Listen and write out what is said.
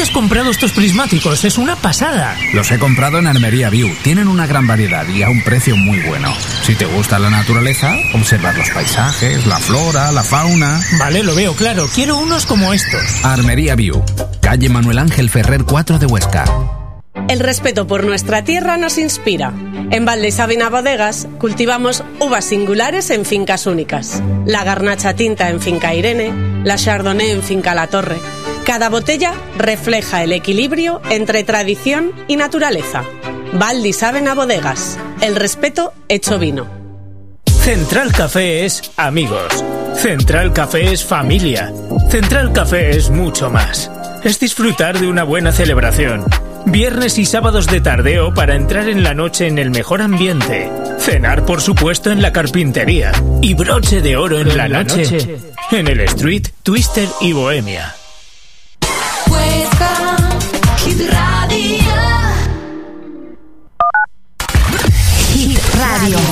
has comprado estos prismáticos? Es una pasada. Los he comprado en Armería View. Tienen una gran variedad y a un precio muy bueno. Si te gusta la naturaleza, observar los paisajes, la flora, la fauna... Vale, lo veo claro. Quiero unos como estos. Armería View, calle Manuel Ángel Ferrer 4 de Huesca. El respeto por nuestra tierra nos inspira. En Valdisavina Bodegas cultivamos uvas singulares en fincas únicas. La Garnacha Tinta en Finca Irene, la Chardonnay en Finca La Torre. Cada botella refleja el equilibrio entre tradición y naturaleza. Valdisavina Bodegas, el respeto hecho vino. Central Café es amigos. Central Café es familia. Central Café es mucho más. Es disfrutar de una buena celebración. Viernes y sábados de tardeo para entrar en la noche en el mejor ambiente. Cenar, por supuesto, en la carpintería. Y broche de oro en la noche. En el Street, Twister y Bohemia. Hit Radio. Hit Radio.